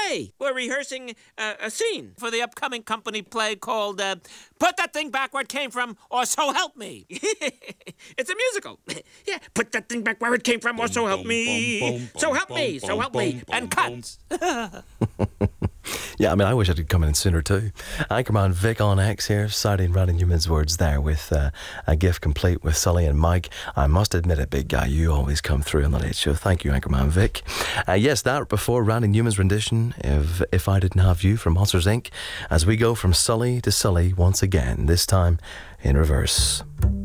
Hey, we're rehearsing a scene for the upcoming company play called Put That Thing Back Where It Came From, or So Help Me. It's a musical. Yeah, put that thing back where it came from, or so help me. So help me, so help me. And cuts. Yeah, I mean, I wish I could come in sooner too. Anchorman Vic on X here, citing Randy Newman's words there with a gift complete with Sully and Mike. I must admit it, big guy, you always come through on the Late Show. Thank you, Anchorman Vic. Yes, that before Randy Newman's rendition of If I Didn't Have You from Monsters, Inc. As we go from Sully to Sully once again, this time in reverse.